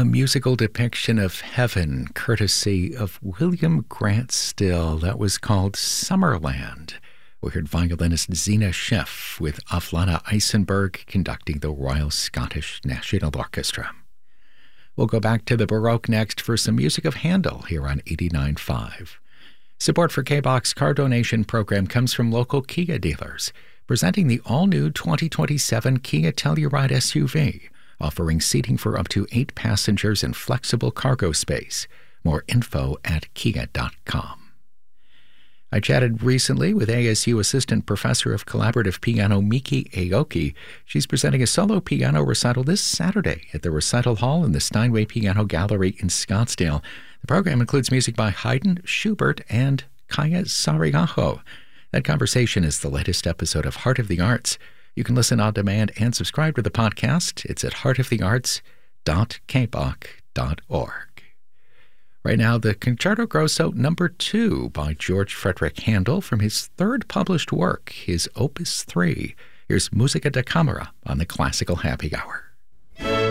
a musical depiction of heaven courtesy of William Grant Still that was called Summerland. We heard violinist Zena Schiff with Aflana Eisenberg conducting the Royal Scottish National Orchestra. We'll go back to the Baroque next for some music of Handel here on 89.5. Support for K-Box car donation program comes from local Kia dealers, presenting the all-new 2027 Kia Telluride SUV, offering seating for up to 8 passengers and flexible cargo space. More info at kia.com. I chatted recently with ASU Assistant Professor of Collaborative Piano Miki Aoki. She's presenting a solo piano recital this Saturday at the Recital Hall in the Steinway Piano Gallery in Scottsdale. The program includes music by Haydn, Schubert, and Kaya Sariaho. That conversation is the latest episode of Heart of the Arts. You can listen on demand and subscribe to the podcast. It's at heartofthearts.kbach.org. Right now, the Concerto Grosso No. 2 by George Frederick Handel from his third published work, his Opus 3. Here's Musica da Camera on the Classical Happy Hour.